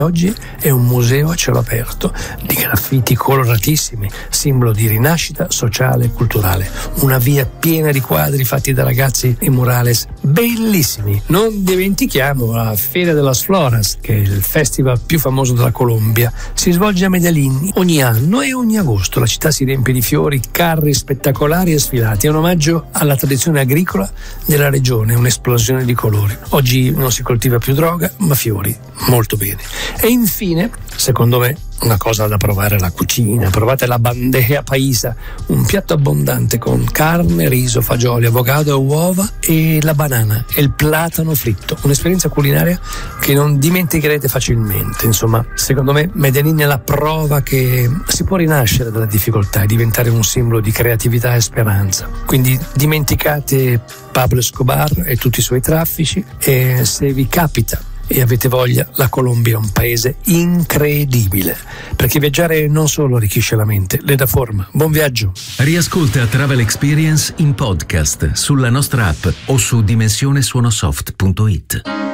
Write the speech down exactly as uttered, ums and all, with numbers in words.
Oggi è un museo a cielo aperto di graffiti coloratissimi, simbolo di rinascita sociale e culturale. Una via piena di quadri fatti da ragazzi in murales bellissimi. Non dimentichiamo la Feria de las Flores, che è il festival più famoso della Colombia. Si svolge a Medellín ogni anno e ogni agosto. La città si riempie di fiori, carri spettacolari e sfilati. È un omaggio alla tradizione agricola della regione, un'esplosione di colori. Oggi non si coltiva più droga, ma fiori. Molto bene. E infine, secondo me, una cosa da provare è la cucina. Provate la bandeja paisa, un piatto abbondante con carne, riso, fagioli, avocado, uova e la banana e il platano fritto. Un'esperienza culinaria che non dimenticherete facilmente. Insomma, secondo me Medellín è la prova che si può rinascere dalla difficoltà e diventare un simbolo di creatività e speranza. Quindi dimenticate Pablo Escobar e tutti i suoi traffici, e se vi capita e avete voglia, la Colombia è un paese incredibile, perché viaggiare non solo arricchisce la mente, le dà forma. Buon viaggio! Riascolta Travel Experience in podcast sulla nostra app o su dimensione suonosoft punto it.